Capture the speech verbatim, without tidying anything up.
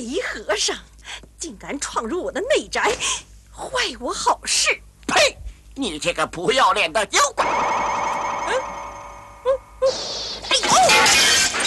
贼和尚，竟敢闯入我的内宅，坏我好事！ 呸！你这个不要脸的妖怪！ 嗯